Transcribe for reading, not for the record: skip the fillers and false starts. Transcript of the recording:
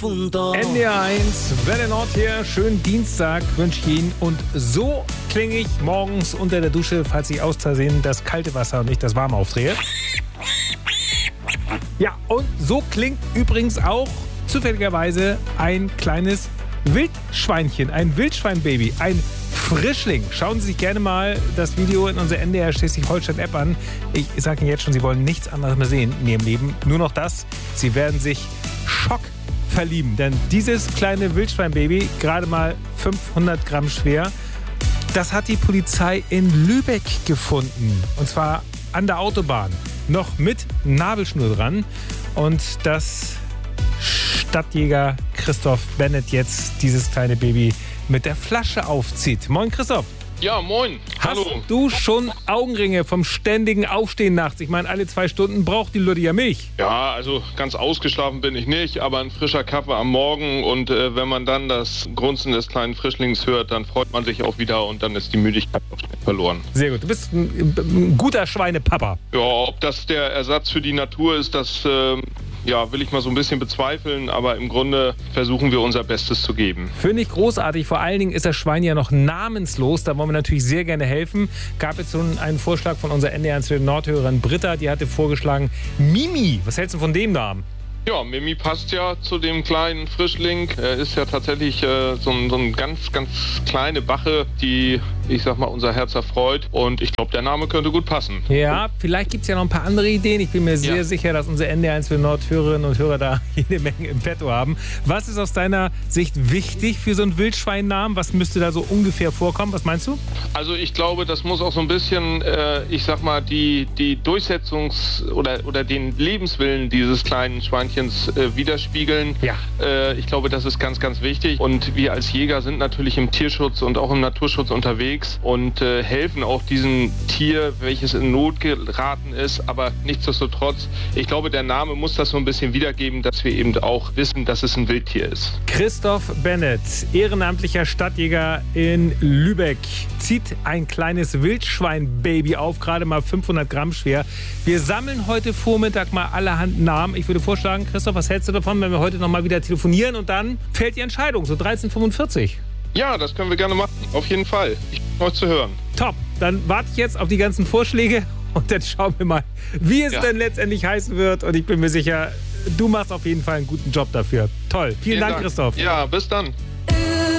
NDR 1, Welle Nord hier. Schönen Dienstag wünsche ich Ihnen. Und so klinge ich morgens unter der Dusche, falls ich aus Versehen das kalte Wasser und nicht das warme aufdrehe. Ja, und so klingt übrigens auch zufälligerweise ein kleines Wildschweinchen, ein Wildschweinbaby, ein Frischling. Schauen Sie sich gerne mal das Video in unserer NDR Schleswig-Holstein-App an. Ich sage Ihnen jetzt schon, Sie wollen nichts anderes mehr sehen in Ihrem Leben. Nur noch das. Sie werden sich Schock verlieben. Denn dieses kleine Wildschweinbaby, gerade mal 500 Gramm schwer, das hat die Polizei in Lübeck gefunden. Und zwar an der Autobahn. Noch mit Nabelschnur dran. Und das Stadtjäger Christoph Bennett jetzt dieses kleine Baby mit der Flasche aufzieht. Moin Christoph. Ja, moin. Hallo. Hast du schon Augenringe vom ständigen Aufstehen nachts? Ich meine, alle 2 Stunden braucht die Lütte ja Milch. Ja, also ganz ausgeschlafen bin ich nicht, aber ein frischer Kaffee am Morgen und wenn man dann das Grunzen des kleinen Frischlings hört, dann freut man sich auch wieder und dann ist die Müdigkeit auch schnell verloren. Sehr gut. Du bist ein guter Schweinepapa. Ja, ob das der Ersatz für die Natur ist, das will ich mal so ein bisschen bezweifeln, aber im Grunde versuchen wir unser Bestes zu geben. Finde ich großartig. Vor allen Dingen ist das Schwein ja noch namenslos. Da wollen wir natürlich sehr gerne helfen. Gab jetzt schon einen Vorschlag von unserer NDR Nordhörerin Britta. Die hatte vorgeschlagen, Mimi. Was hältst du von dem Namen? Ja, Mimi passt ja zu dem kleinen Frischling. Er ist ja tatsächlich so ein ganz, ganz kleine Bache, die, ich sag mal, unser Herz erfreut. Und ich glaube, der Name könnte gut passen. Ja, vielleicht gibt es ja noch ein paar andere Ideen. Ich bin mir sehr sicher, dass unsere NDR Nord-Hörerinnen und Hörer da jede Menge im Petto haben. Was ist aus deiner Sicht wichtig für so einen Wildschweinnamen? Was müsste da so ungefähr vorkommen? Was meinst du? Also ich glaube, das muss auch so ein bisschen, ich sag mal, die Durchsetzungs- oder den Lebenswillen dieses kleinen Schweinchens widerspiegeln. Ja. Ich glaube, das ist ganz, ganz wichtig. Und wir als Jäger sind natürlich im Tierschutz und auch im Naturschutz unterwegs und helfen auch diesem Tier, welches in Not geraten ist. Aber nichtsdestotrotz, ich glaube, der Name muss das so ein bisschen wiedergeben, dass wir eben auch wissen, dass es ein Wildtier ist. Christoph Bennett, ehrenamtlicher Stadtjäger in Lübeck, zieht ein kleines Wildschweinbaby auf, gerade mal 500 Gramm schwer. Wir sammeln heute Vormittag mal allerhand Namen. Ich würde vorschlagen, Christoph, was hältst du davon, wenn wir heute noch mal wieder telefonieren und dann fällt die Entscheidung, so 13:45? Ja, das können wir gerne machen, auf jeden Fall. Ich bin heute zu hören. Top, dann warte ich jetzt auf die ganzen Vorschläge und dann schauen wir mal, wie es denn letztendlich heißen wird. Und ich bin mir sicher, du machst auf jeden Fall einen guten Job dafür. Toll, vielen Dank, Christoph. Ja, bis dann.